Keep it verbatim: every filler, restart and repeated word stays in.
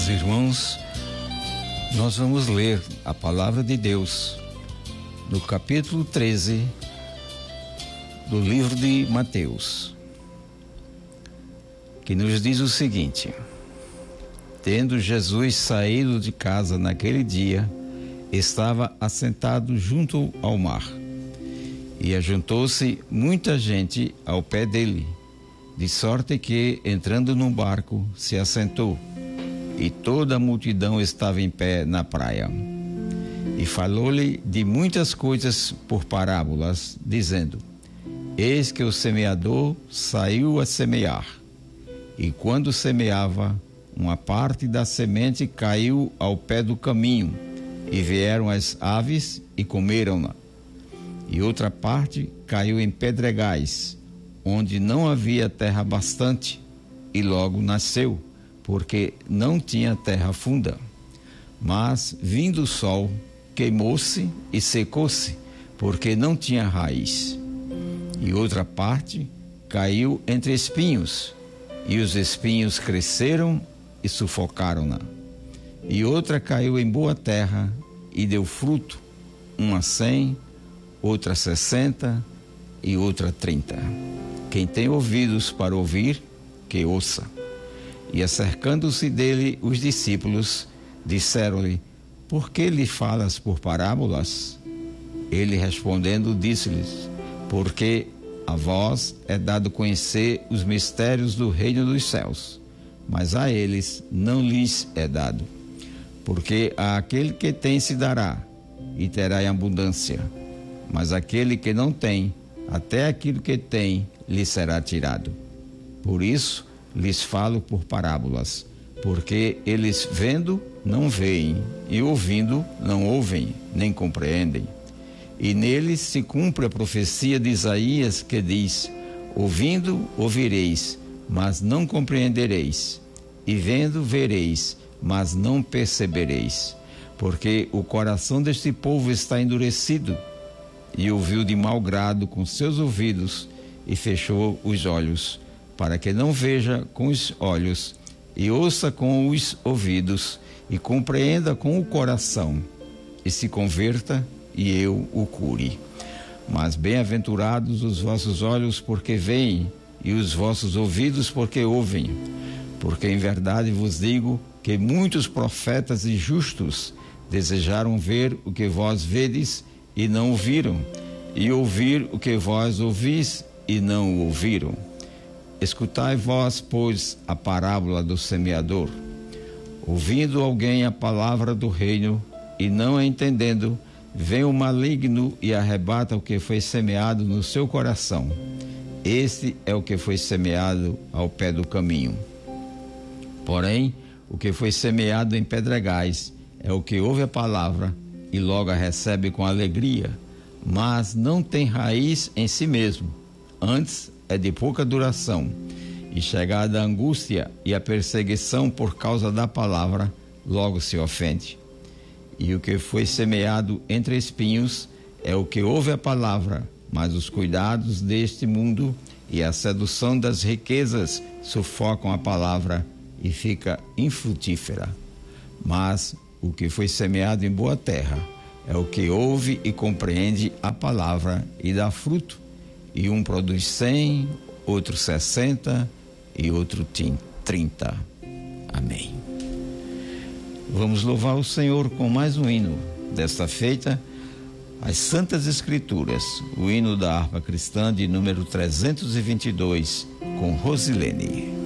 irmãos, nós vamos ler a palavra de Deus no capítulo treze do livro de Mateus, que nos diz o seguinte: tendo Jesus saído de casa naquele dia, estava assentado junto ao mar, e ajuntou-se muita gente ao pé dele, de sorte que, entrando num barco, se assentou, e toda a multidão estava em pé na praia. E falou-lhe de muitas coisas por parábolas, dizendo: eis que o semeador saiu a semear, e quando semeava, uma parte da semente caiu ao pé do caminho, e vieram as aves e comeram-na. E outra parte caiu em pedregais, onde não havia terra bastante, e logo nasceu, porque não tinha terra funda. Mas, vindo o sol, queimou-se e secou-se, porque não tinha raiz. E outra parte caiu entre espinhos, e os espinhos cresceram e sufocaram-na. E outra caiu em boa terra e deu fruto, uma cem, outra sessenta e outra trinta. Quem tem ouvidos para ouvir, que ouça. E acercando-se dele os discípulos, disseram-lhe: por que lhe falas por parábolas? Ele respondendo disse-lhes: porque a vós é dado conhecer os mistérios do reino dos céus, mas a eles não lhes é dado. Porque a aquele que tem se dará, e terá em abundância, mas aquele que não tem, até aquilo que tem lhe será tirado. Por isso lhes falo por parábolas, porque eles vendo não veem, e ouvindo não ouvem, nem compreendem. E neles se cumpre a profecia de Isaías, que diz: ouvindo ouvireis, mas não compreendereis, e vendo vereis, mas não percebereis, porque o coração deste povo está endurecido, e ouviu de mau grado com seus ouvidos, e fechou os olhos, para que não veja com os olhos, e ouça com os ouvidos, e compreenda com o coração, e se converta, e eu o cure. Mas bem-aventurados os vossos olhos, porque veem, e os vossos ouvidos, porque ouvem. Porque em verdade vos digo que muitos profetas e justos desejaram ver o que vós vedes e não ouviram, e ouvir o que vós ouvis e não o ouviram. Escutai vós, pois, a parábola do semeador. Ouvindo alguém a palavra do reino e não a entendendo, vem o maligno e arrebata o que foi semeado no seu coração. Este é o que foi semeado ao pé do caminho. Porém, o que foi semeado em pedregais é o que ouve a palavra e logo a recebe com alegria, mas não tem raiz em si mesmo, antes é de pouca duração, e chegada a angústia e a perseguição por causa da palavra, logo se ofende. E o que foi semeado entre espinhos é o que ouve a palavra, mas os cuidados deste mundo e a sedução das riquezas sufocam a palavra e fica infrutífera. Mas o que foi semeado em boa terra é o que ouve e compreende a palavra e dá fruto, e um produz cem, outro sessenta e outro trinta. Amém. Vamos louvar o Senhor com mais um hino desta feita, as Santas Escrituras, o hino da harpa cristã de número trezentos e vinte e dois, com Rosilene.